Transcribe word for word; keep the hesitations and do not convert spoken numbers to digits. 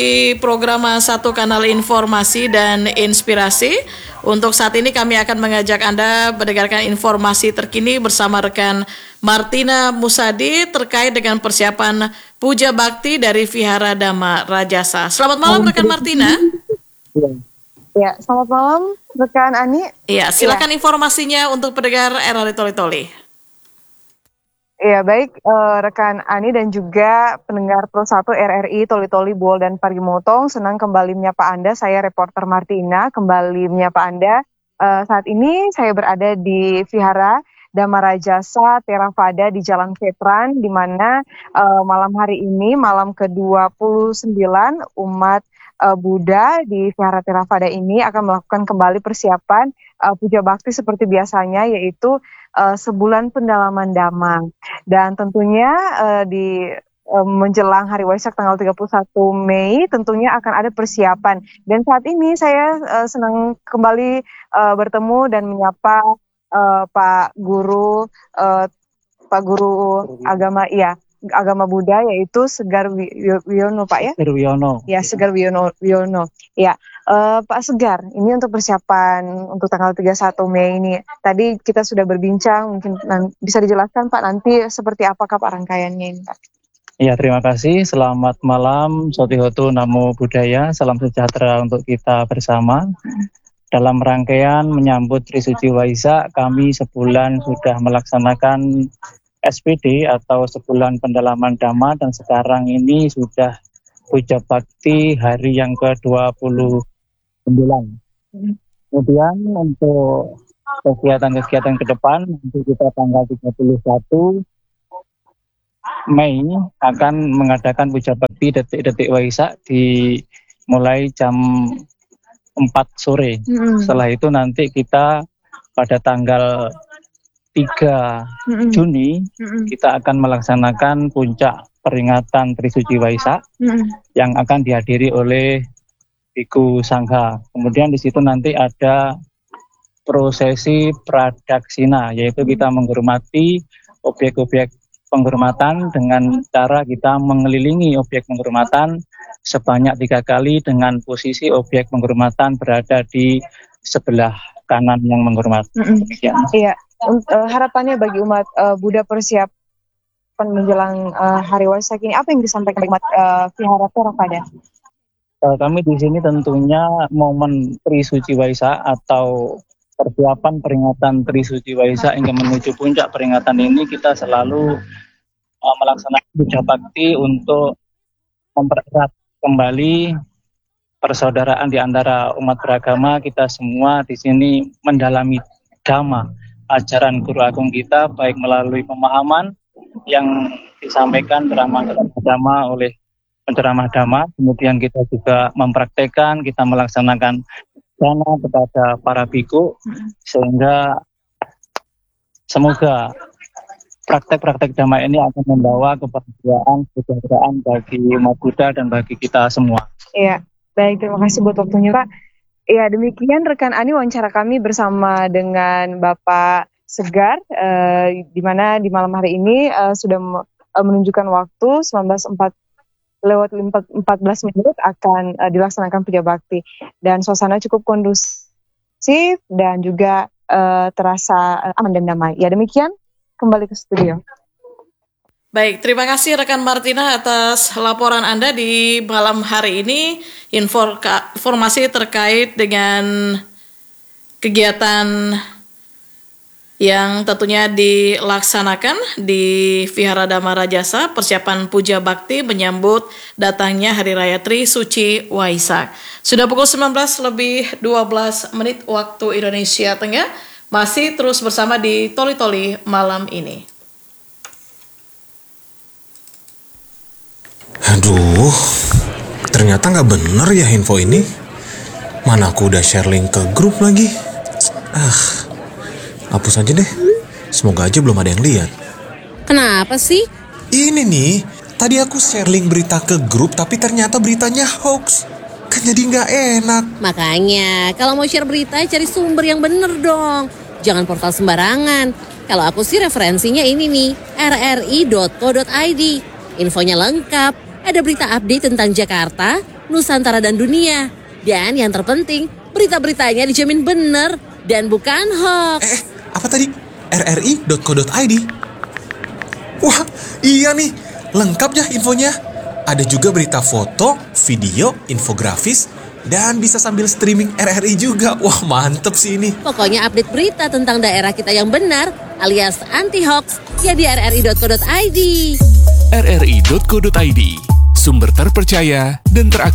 Di program Satu Kanal Informasi dan Inspirasi. Untuk saat ini kami akan mengajak Anda mendengarkan informasi terkini bersama rekan Martina Musadi terkait dengan persiapan puja bakti dari Vihara Dhamma Rajasa. Selamat malam rekan Martina. Ya, selamat malam rekan Ani. Iya, silakan ya. Informasinya untuk pendengar R R I Toli Toli. Ya, baik uh, rekan Ani dan juga pendengar Pro satu R R I Toli Toli Buol dan Parimotong, senang kembali menyapa Anda. Saya reporter Martina, kembali menyapa Anda. Uh, saat ini saya berada di Vihara Dhamma Rajasa Theravada di Jalan Veteran, di mana uh, malam hari ini, malam ke dua puluh sembilan umat uh, Buddha di Vihara Theravada ini akan melakukan kembali persiapan uh, puja bakti seperti biasanya, yaitu uh, sebulan pendalaman Dhamma. Dan tentunya uh, di uh, menjelang Hari Waisak tanggal tiga puluh satu Mei tentunya akan ada persiapan. Dan saat ini saya uh, senang kembali uh, bertemu dan menyapa uh, Pak Guru uh, Pak Guru Agama iya Agama Buddha, yaitu Segar Wiono, Pak ya? Segar Wiono. Ya, Segar Wiono. Wiono. Ya, uh, Pak Segar, ini untuk persiapan untuk tanggal tiga puluh satu Mei ini. Tadi kita sudah berbincang, mungkin bisa dijelaskan Pak nanti seperti apakah Pak rangkaiannya ini, Pak? Ya, terima kasih. Selamat malam, Sotihotu Namo Buddhaya. Salam sejahtera untuk kita bersama. Dalam rangkaian menyambut Trisuci Waisak, kami sebulan sudah melaksanakan S P D atau sebulan pendalaman Dhamma, dan sekarang ini sudah puja bakti hari yang ke dua puluh sembilan. Kemudian untuk kegiatan-kegiatan ke depan, nanti kita tanggal tiga puluh satu Mei akan mengadakan puja bakti detik-detik Waisak di mulai jam empat sore. Hmm. Setelah itu nanti kita pada tanggal tiga Juni mm-hmm. kita akan melaksanakan puncak peringatan Trisuci Waisak mm-hmm. yang akan dihadiri oleh Bhikkhu Sangha. Kemudian di situ nanti ada prosesi pradaksina, yaitu kita menghormati objek-objek penghormatan dengan cara kita mengelilingi objek penghormatan sebanyak tiga kali dengan posisi objek penghormatan berada di sebelah kanan yang menghormati. Mm-hmm. Iya. Uh, harapannya bagi umat uh, Buddha persiapan menjelang uh, Hari Waisak ini, apa yang disampaikan umat uh, Vihara Theravada? Uh, kami di sini tentunya momen Trisuci Waisak atau persiapan peringatan Trisuci Waisak hingga menuju puncak peringatan ini, kita selalu uh, melaksanakan puja bakti untuk mempererat kembali persaudaraan di antara umat beragama. Kita semua di sini mendalami Dhamma, ajaran Guru Agung kita, baik melalui pemahaman yang disampaikan ceramah Dhamma oleh penceramah Dhamma, kemudian kita juga mempraktekkan, kita melaksanakan dana kepada para bhikkhu, sehingga semoga praktek-praktek Dhamma ini akan membawa kebahagiaan, kesejahteraan bagi umat Buddha dan bagi kita semua. Iya, baik, terima kasih buat waktunya Pak. Ya, demikian rekan Ani wawancara kami bersama dengan Bapak Segar, eh, di mana di malam hari ini eh, sudah eh, menunjukkan waktu sembilan belas empat lewat empat belas menit akan eh, dilaksanakan puja bakti, dan suasana cukup kondusif dan juga eh, terasa eh, aman dan damai. Ya, demikian, kembali ke studio. Baik, terima kasih rekan Martina atas laporan Anda di malam hari ini. Informasi terkait dengan kegiatan yang tentunya dilaksanakan di Vihara Dhamma Rajasa, persiapan puja bakti menyambut datangnya Hari Raya Trisuci Waisak. Sudah pukul sembilan belas lebih dua belas menit waktu Indonesia Tengah, masih terus bersama di Toli Toli malam ini. Aduh, ternyata nggak bener ya info ini. Mana aku udah share link ke grup lagi. Ah, hapus aja deh. Semoga aja belum ada yang lihat. Kenapa sih? Ini nih, tadi aku share link berita ke grup, tapi ternyata beritanya hoax. Kan jadi nggak enak. Makanya, kalau mau share berita, cari sumber yang bener dong. Jangan portal sembarangan. Kalau aku sih referensinya ini nih, r r i dot co dot i d. Infonya lengkap. Ada berita update tentang Jakarta, Nusantara dan dunia. Dan yang terpenting, berita-beritanya dijamin benar dan bukan hoax. Eh, apa tadi? r r i dot co dot i d. Wah, iya nih. Lengkap ya infonya. Ada juga berita foto, video, infografis, dan bisa sambil streaming R R I juga. Wah, mantep sih ini. Pokoknya update berita tentang daerah kita yang benar alias anti-hoax ya di r r i dot co dot i d. r r i dot co dot i d, sumber terpercaya dan teraktual.